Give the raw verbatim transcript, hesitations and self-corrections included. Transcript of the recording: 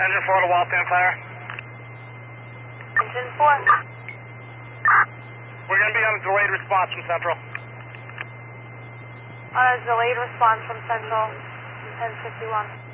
Engine four to Waltham Fire. Engine four. We're going to be on a delayed response from Central. On a delayed response from Central, ten fifty-one.